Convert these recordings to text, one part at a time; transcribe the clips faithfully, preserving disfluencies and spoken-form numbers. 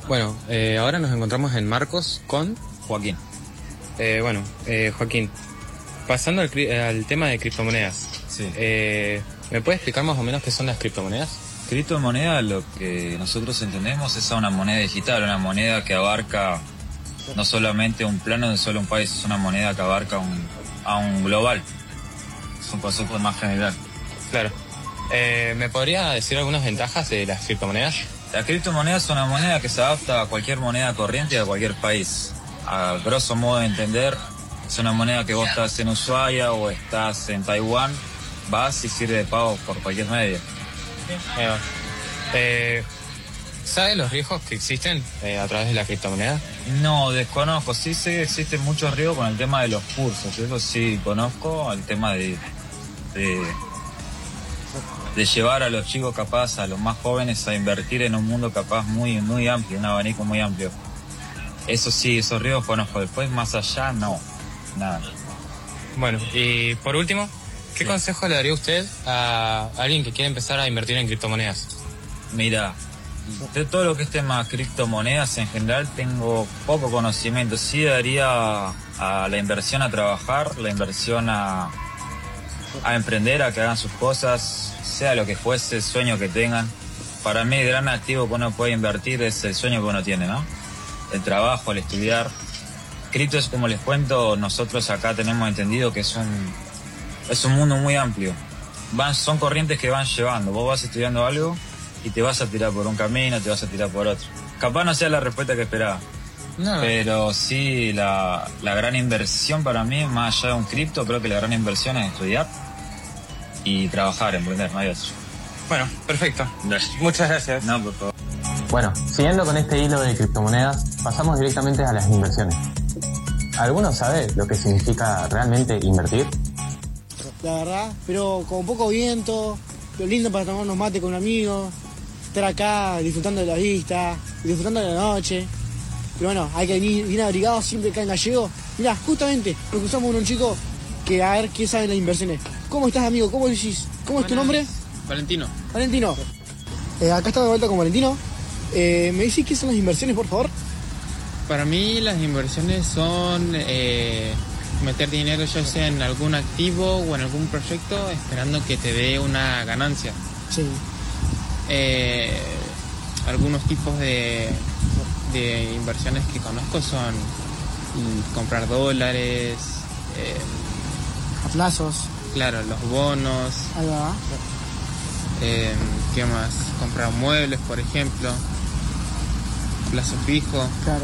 Bueno, eh, ahora nos encontramos en Marcos con Joaquín. Eh, bueno, eh, Joaquín, pasando al, cri- al tema de criptomonedas. Sí. Eh, ¿Me puedes explicar más o menos qué son las criptomonedas? Criptomoneda, lo que nosotros entendemos es una moneda digital, una moneda que abarca no solamente un plano de solo un país, es una moneda que abarca un, a un global. Es un concepto más general. Claro. Eh, ¿Me podría decir algunas ventajas de las criptomonedas? La criptomoneda es una moneda que se adapta a cualquier moneda corriente de cualquier país. A grosso modo de entender, es una moneda que vos estás en Ushuaia o estás en Taiwán, vas y sirve de pago por cualquier medio. Eh, eh, ¿Sabe los riesgos que existen eh, a través de la criptomoneda? No, desconozco. Sí sé que existen muchos riesgos con el tema de los cursos. Eso sí conozco, el tema de, de, de llevar a los chicos capaz, a los más jóvenes, a invertir en un mundo capaz muy, muy amplio, un abanico muy amplio. Eso sí, esos riesgos conozco. Después, más allá, no. Nada. Bueno, y por último, ¿qué Sí. consejo le daría usted a alguien que quiere empezar a invertir en criptomonedas? Mira, de todo lo que es tema criptomonedas en general tengo poco conocimiento. Sí daría a la inversión a trabajar, la inversión a, a emprender, a que hagan sus cosas, sea lo que fuese, el sueño que tengan. Para mí el gran activo que uno puede invertir es el sueño que uno tiene, ¿no? El trabajo, el estudiar. Cripto es, como les cuento, nosotros acá tenemos entendido que es un, es un mundo muy amplio. Van, son corrientes que van llevando. Vos vas estudiando algo y te vas a tirar por un camino, te vas a tirar por otro. Capaz no sea la respuesta que esperaba. No. Pero sí, la, la gran inversión para mí, más allá de un cripto, creo que la gran inversión es estudiar y trabajar, emprender, no hay otro. Bueno, perfecto. Gracias. Muchas gracias. No, por favor. Bueno, siguiendo con este hilo de criptomonedas, pasamos directamente a las inversiones. ¿Alguno sabe lo que significa realmente invertir? La verdad, pero con poco viento, lo lindo para tomar unos mates con amigos, estar acá disfrutando de la vista, disfrutando de la noche. Pero bueno, hay que venir bien abrigados siempre acá en Gallego. Mirá, justamente nos cruzamos con un chico que a ver qué sabe de las inversiones. ¿Cómo estás, amigo? ¿Cómo decís? ¿Cómo es tu nombre? Valentino. Valentino. Eh, acá estamos de vuelta con Valentino. Eh, ¿Me decís qué son las inversiones, por favor? Para mí las inversiones son eh, meter dinero ya sea en algún activo o en algún proyecto esperando que te dé una ganancia. Sí. Eh, algunos tipos de, de inversiones que conozco son mm, comprar dólares, eh, A plazos. claro, los bonos, Ahí va. eh, ¿qué más? Comprar muebles, por ejemplo, plazo fijo, Claro.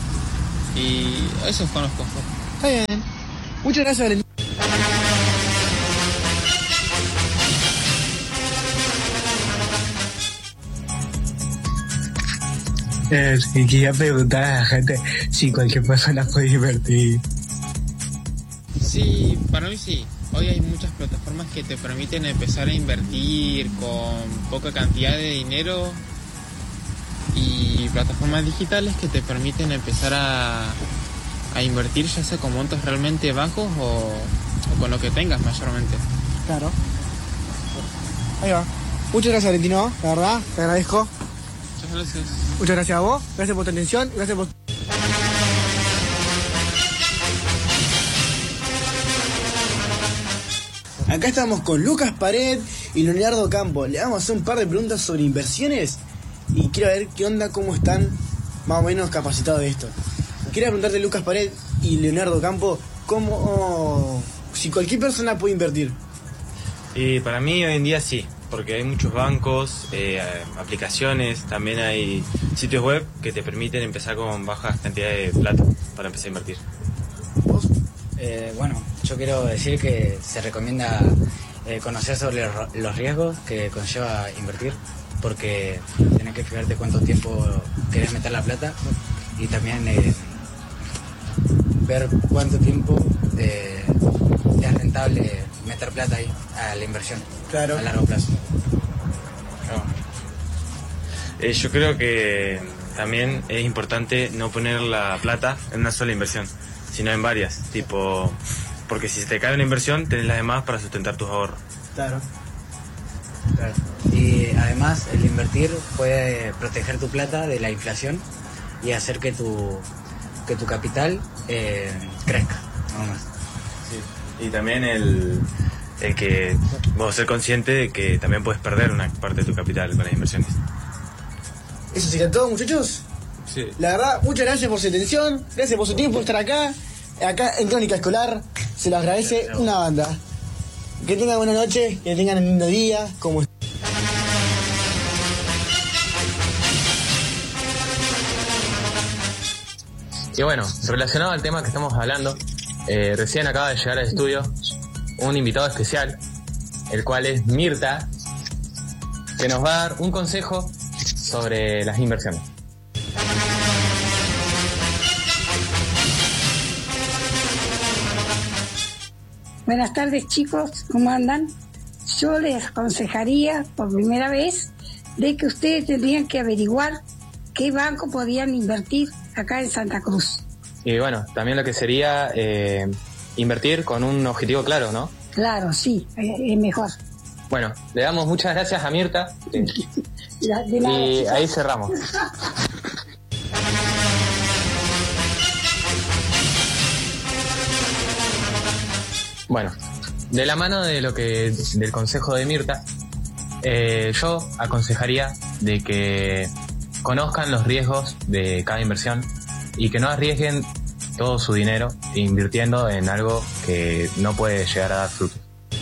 y esos conozco. Está bien. Muchas gracias, Valentino. Eh, y quería preguntar a la gente si cualquier persona puede invertir. Sí, para mí sí. Hoy hay muchas plataformas que te permiten empezar a invertir con poca cantidad de dinero y plataformas digitales que te permiten empezar a, a invertir ya sea con montos realmente bajos o, o con lo que tengas mayormente. Claro. Ahí va. Muchas gracias, Valentino. La verdad, te agradezco. Muchas gracias. Muchas gracias a vos. Gracias por tu atención. Gracias por... Acá estamos con Lucas Pared y Leonardo Campo. Le vamos a hacer un par de preguntas sobre inversiones y quiero ver qué onda, cómo están más o menos capacitados de esto. Quería preguntarte, Lucas Pared y Leonardo Campo, cómo, si cualquier persona puede invertir. Y para mí hoy en día sí, porque hay muchos bancos, eh, aplicaciones, también hay sitios web que te permiten empezar con bajas cantidades de plata para empezar a invertir. ¿Vos? Eh, bueno, yo quiero decir que se recomienda eh, conocer sobre los- los riesgos que conlleva invertir, porque tienes que fijarte cuánto tiempo querés meter la plata y también eh, ver cuánto tiempo eh, es rentable meter plata ahí a la inversión Claro. a largo plazo. Eh, yo creo que también es importante no poner la plata en una sola inversión, sino en varias, tipo, porque si se te cae una inversión, tenés las demás para sustentar tus ahorros. Claro. Claro. Y además el invertir puede proteger tu plata de la inflación y hacer que tu, que tu capital eh, crezca, nada más. Sí. Y también el, el que vos ser consciente de que también puedes perder una parte de tu capital con las inversiones. Eso sería todo, muchachos. Sí. La verdad, muchas gracias por su atención, gracias por su tiempo, por estar acá, acá en Crónica Escolar. Se lo agradece una banda. Que tengan buena noche, que tengan un lindo día, como Y bueno, relacionado al tema que estamos hablando, eh, recién acaba de llegar al estudio un invitado especial, el cual es Mirta, que nos va a dar un consejo sobre las inversiones. Buenas tardes, chicos, ¿cómo andan? Yo les aconsejaría por primera vez de que ustedes tendrían que averiguar qué banco podían invertir acá en Santa Cruz. Y bueno, también lo que sería eh, invertir con un objetivo claro, ¿no? Claro, sí, es mejor. Bueno, le damos muchas gracias a Mirta. La, de nada, y chicos. ahí cerramos. Bueno, de la mano de lo que del consejo de Mirta, eh, yo aconsejaría de que conozcan los riesgos de cada inversión y que no arriesguen todo su dinero invirtiendo en algo que no puede llegar a dar frutos.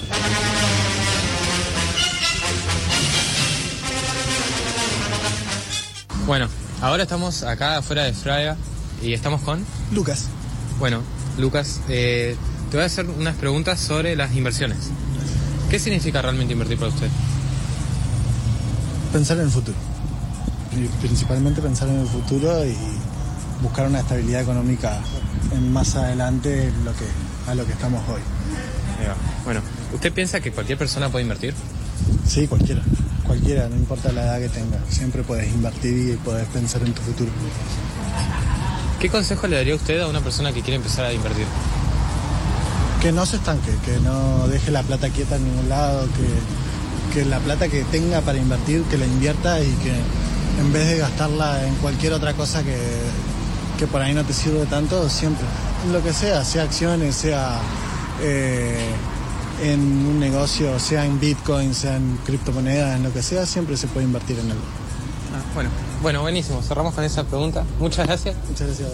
Bueno, ahora estamos acá afuera de Fraga y estamos con Lucas. Bueno, Lucas, eh, te voy a hacer unas preguntas sobre las inversiones. ¿Qué significa realmente invertir para usted? Pensar en el futuro. Principalmente pensar en el futuro y buscar una estabilidad económica en más adelante lo que, a lo que estamos hoy. Bueno, ¿usted piensa que cualquier persona puede invertir? Sí, cualquiera. Cualquiera, no importa la edad que tenga. Siempre puedes invertir y puedes pensar en tu futuro. ¿Qué consejo le daría usted a una persona que quiere empezar a invertir? Que no se estanque, que no deje la plata quieta en ningún lado, que, que la plata que tenga para invertir, que la invierta y que en vez de gastarla en cualquier otra cosa que, que por ahí no te sirve tanto, siempre, en lo que sea, sea acciones, sea eh, en un negocio, sea en Bitcoin, sea en criptomonedas, en lo que sea, siempre se puede invertir en algo. Ah, bueno, bueno, buenísimo, cerramos con esa pregunta. Muchas gracias. Muchas gracias.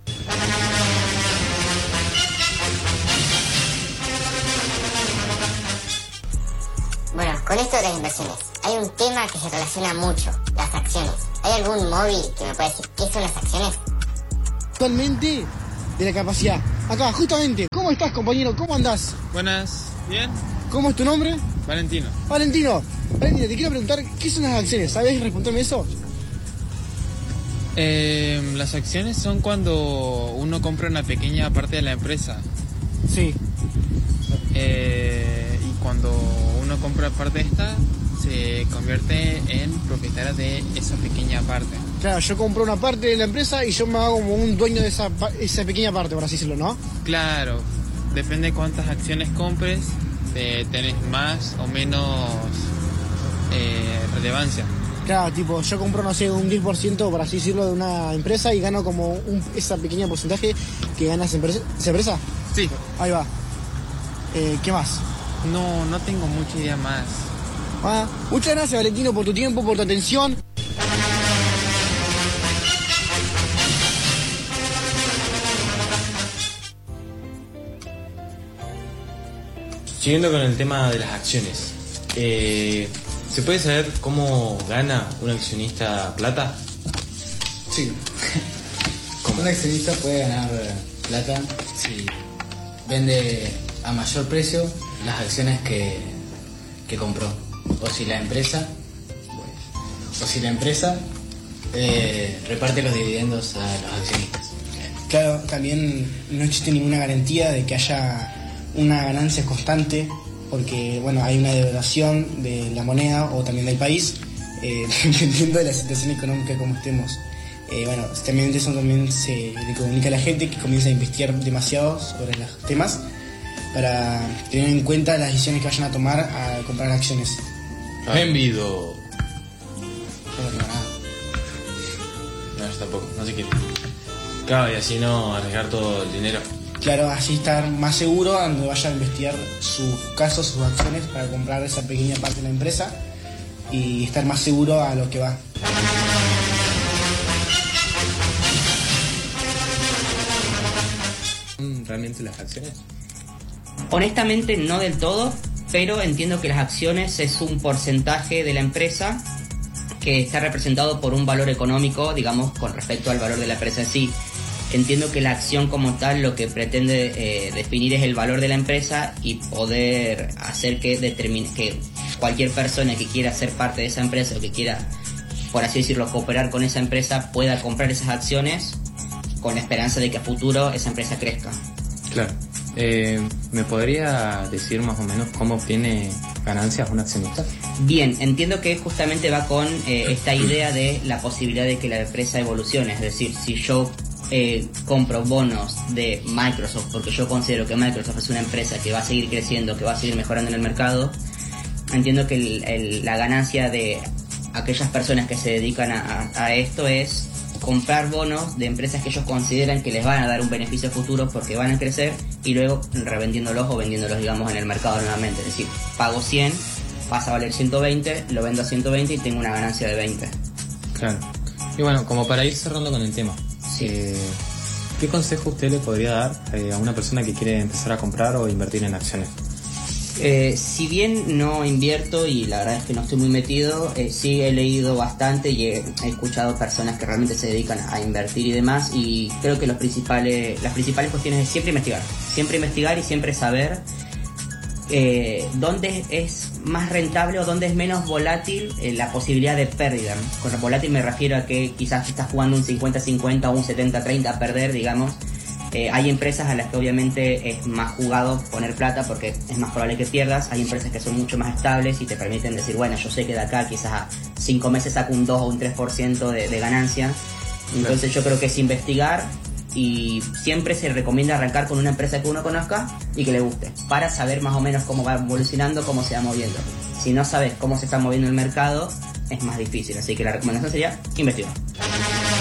Bueno, con esto de las inversiones, hay un tema que se relaciona mucho, las acciones. ¿Hay algún móvil que me pueda decir qué son las acciones? Actualmente, de la capacidad. Acá, justamente, ¿cómo estás, compañero? ¿Cómo andás? Buenas, ¿bien? ¿Cómo es tu nombre? Valentino. Valentino, Valentino, te quiero preguntar, ¿qué son las acciones? ¿Sabes responderme eso? Eh, las acciones son cuando uno compra una pequeña parte de la empresa. Sí. Eh, y cuando uno compra parte de esta, se convierte en propietario de esa pequeña parte. Claro, yo compro una parte de la empresa y yo me hago como un dueño de esa, esa pequeña parte, por así decirlo, ¿no? Claro, depende de cuántas acciones compres, eh, tenés más o menos eh, relevancia. Claro, tipo, yo compro, no sé, un diez por ciento, por así decirlo, de una empresa y gano como un, esa pequeña porcentaje que gana esa empresa. ¿Esa empresa? Sí. Ahí va. Eh, ¿Qué más? No, no tengo mucha idea más. Ah, muchas gracias, Valentino, por tu tiempo, por tu atención. Siguiendo con el tema de las acciones, eh, ¿se puede saber cómo gana un accionista plata? Sí. Un accionista puede ganar plata si vende a mayor precio las acciones que, que compró. O si la empresa, o si la empresa eh, reparte los dividendos a los accionistas. Claro, también no existe ninguna garantía de que haya una ganancia constante, porque bueno, hay una devaluación de la moneda o también del país, eh, dependiendo de la situación económica como estemos. Eh, bueno, también eso también se le comunica a la gente que comienza a investigar demasiado sobre los temas para tener en cuenta las decisiones que vayan a tomar a comprar acciones. Envido. No, no, nada. yo tampoco, no sé qué. Claro, y así no arriesgar todo el dinero. Claro, así estar más seguro cuando vaya a investigar sus casos, sus acciones para comprar esa pequeña parte de la empresa y estar más seguro a lo que va. ¿Realmente las acciones? Honestamente no del todo, pero entiendo que las acciones es un porcentaje de la empresa que está representado por un valor económico, digamos, con respecto al valor de la empresa en sí. Entiendo que la acción como tal lo que pretende eh, definir es el valor de la empresa y poder hacer que determine que cualquier persona que quiera ser parte de esa empresa o que quiera, por así decirlo, cooperar con esa empresa pueda comprar esas acciones con la esperanza de que a futuro esa empresa crezca. Claro. Eh, ¿Me podría decir más o menos cómo obtiene ganancias un accionista? Bien, entiendo que justamente va con eh, esta idea de la posibilidad de que la empresa evolucione. Es decir, si yo eh, compro bonos de Microsoft porque yo considero que Microsoft es una empresa que va a seguir creciendo, que va a seguir mejorando en el mercado, entiendo que el, el, la ganancia de aquellas personas que se dedican a, a esto es comprar bonos de empresas que ellos consideran que les van a dar un beneficio futuro porque van a crecer y luego revendiéndolos o vendiéndolos, digamos, en el mercado nuevamente. Es decir, pago cien, pasa a valer ciento veinte, lo vendo a ciento veinte y tengo una ganancia de veinte. Claro. Y bueno, como para ir cerrando con el tema, sí. eh, ¿qué consejo usted le podría dar eh, a una persona que quiere empezar a comprar o invertir en acciones? Eh, si bien no invierto y la verdad es que no estoy muy metido, eh, sí he leído bastante y he, he escuchado personas que realmente se dedican a invertir y demás, y creo que los principales, las principales cuestiones es siempre investigar, siempre investigar y siempre saber eh, dónde es más rentable o dónde es menos volátil eh, la posibilidad de pérdida. Con volátil me refiero a que quizás estás jugando un cincuenta cincuenta o un setenta treinta a perder, digamos. Eh, hay empresas a las que obviamente es más jugado poner plata porque es más probable que pierdas. Hay empresas que son mucho más estables y te permiten decir, bueno, yo sé que de acá quizás a cinco meses saco un dos o un tres por ciento de, de ganancia. Entonces yo creo que es investigar y siempre se recomienda arrancar con una empresa que uno conozca y que le guste para saber más o menos cómo va evolucionando, cómo se va moviendo. Si no sabes cómo se está moviendo el mercado, es más difícil. Así que la recomendación sería investigar.